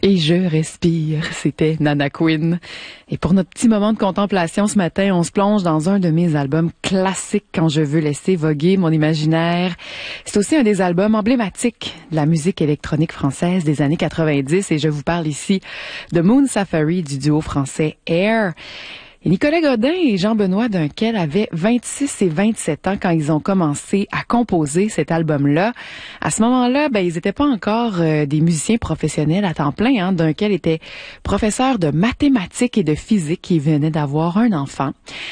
Et je respire, c'était Nana Queen. Et pour notre petit moment de contemplation ce matin, on se plonge dans un de mes albums classiques quand je veux laisser voguer mon imaginaire. C'est aussi un des albums emblématiques de la musique électronique française des années 90 et je vous parle ici de Moon Safari du duo français Air. Et Nicolas Godin et Jean-Benoît Dunquel avaient 26 et 27 ans quand ils ont commencé à composer cet album-là. À ce moment-là, ils n'étaient pas encore des musiciens professionnels à temps plein. Dunquel était professeur de mathématiques et de physique et venait d'avoir un enfant.